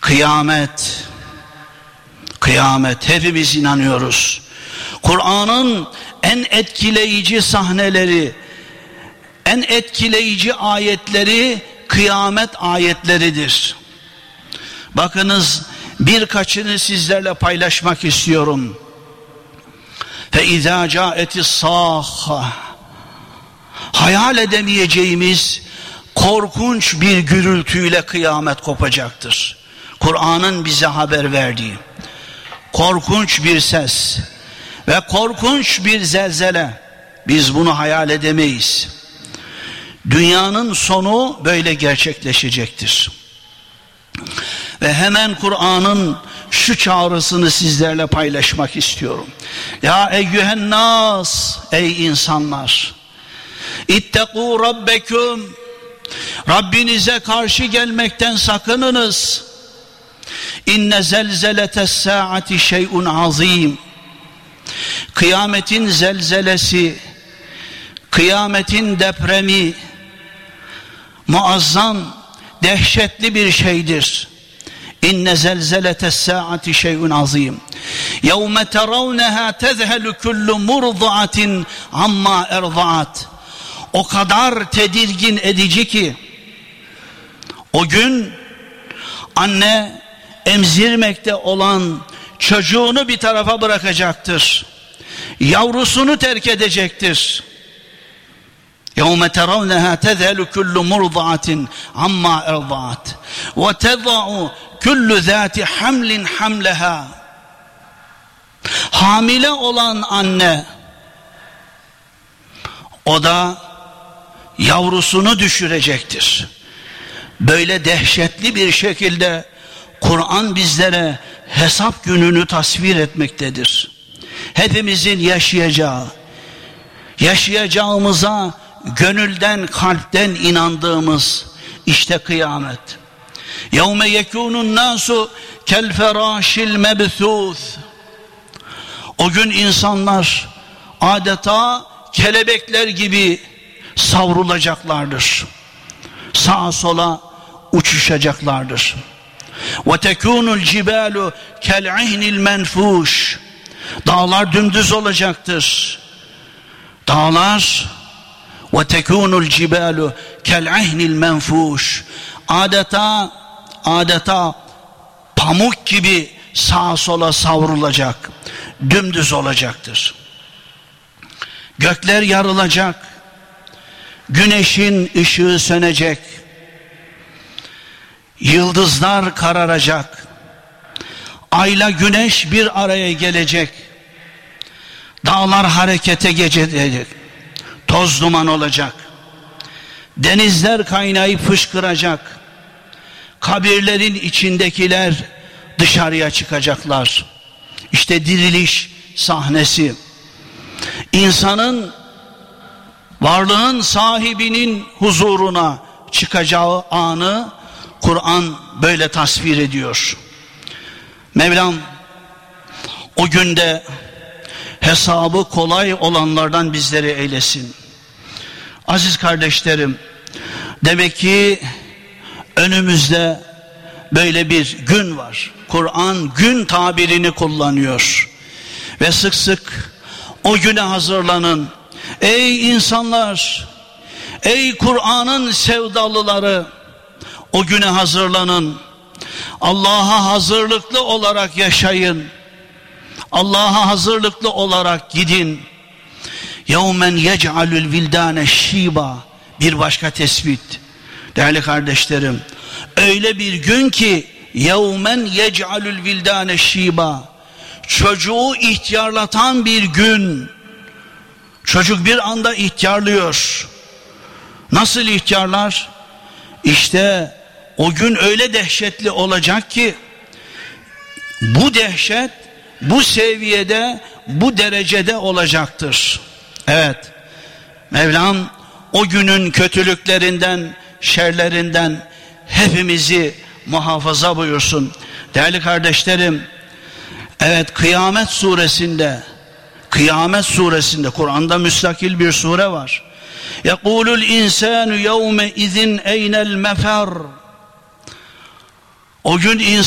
Kıyamet. Kıyamet. Hepimiz inanıyoruz. Kur'an'ın en etkileyici sahneleri, en etkileyici ayetleri kıyamet ayetleridir. Bakınız, birkaçını sizlerle paylaşmak istiyorum. فَاِذَا جَاءَتِ الصَّاخَّةِ Hayal edemeyeceğimiz korkunç bir gürültüyle kıyamet kopacaktır. Kur'an'ın bize haber verdiği korkunç bir ses ve korkunç bir zelzele. Biz bunu hayal edemeyiz. Dünyanın sonu böyle gerçekleşecektir. Ve hemen Kur'an'ın şu çağrısını sizlerle paylaşmak istiyorum. Ya eyyühen nas, ey insanlar, İttekû rabbeküm, Rabbinize karşı gelmekten sakınınız. İnne zelzeletes saati şey'un azim. Kıyametin zelzelesi, kıyametin depremi muazzam, dehşetli bir şeydir. İnne zelzeletes saati şey'un azim. Yevme teravneha tezhelu kullu murdatin amma erdaat. O kadar tedirgin edici ki o gün anne emzirmekte olan çocuğunu bir tarafa bırakacaktır. Yavrusunu terk edecektir. يَوْمَ تَرَوْنَهَا تَذَهَلُ كُلُّ مُرْضَعَةٍ عَمَّا اَرْضَعَتْ وَتَضَعُ كُلُّ ذَاتِ حَمْلٍ حَمْلَهَا Hamile olan anne, o da yavrusunu düşürecektir. Böyle dehşetli bir şekilde Kur'an bizlere hesap gününü tasvir etmektedir. Hepimizin yaşayacağımıza gönülden, kalpten inandığımız işte kıyamet. يَوْمَ يَكُونُ النَّاسُ كَالْفَرَاشِ الْمَبْثُوثِ O gün insanlar adeta kelebekler gibi savrulacaklardır. Sağa sola uçuşacaklardır. وَتَكُونُ الْجِبَالُ كَالْعِهْنِ الْمَنْفُوشِ Dağlar dümdüz olacaktır. Dağlar وَتَكُونُ الْجِبَالُ كَالْعِهْنِ الْمَنْفُوشِ Adeta pamuk gibi sağa sola savrulacak, dümdüz olacaktır. Gökler yarılacak, güneşin ışığı sönecek, yıldızlar kararacak, ayla güneş bir araya gelecek, dağlar harekete geçecek, toz duman olacak, denizler kaynayıp fışkıracak, kabirlerin içindekiler dışarıya çıkacaklar. İşte diriliş sahnesi. İnsanın, varlığın sahibinin huzuruna çıkacağı anı Kur'an böyle tasvir ediyor. Mevlam o günde hesabı kolay olanlardan bizleri eylesin. Aziz kardeşlerim, demek ki önümüzde böyle bir gün var. Kur'an gün tabirini kullanıyor. Ve sık sık o güne hazırlanın. Ey insanlar, ey Kur'an'ın sevdalıları, o güne hazırlanın. Allah'a hazırlıklı olarak yaşayın. Allah'a hazırlıklı olarak gidin. يَوْمَنْ يَجْعَلُ الْوِلْدَانَ شِيبًا Bir başka tespit. Değerli kardeşlerim, öyle bir gün ki يَوْمَنْ يَجْعَلُ الْوِلْدَانَ شِيبًا Çocuğu ihtiyarlatan bir gün. Çocuk bir anda ihtiyarlıyor. Nasıl ihtiyarlar? İşte o gün öyle dehşetli olacak ki bu dehşet bu seviyede, bu derecede olacaktır. Evet, Mevlam o günün kötülüklerinden, şerlerinden hepimizi muhafaza buyursun. Değerli kardeşlerim, evet, Kıyamet suresinde Kur'an'da müstakil bir sure var. يَقُولُ الْاِنْسَانُ يَوْمَ اِذٍ اَيْنَ الْمَفَرُ O gün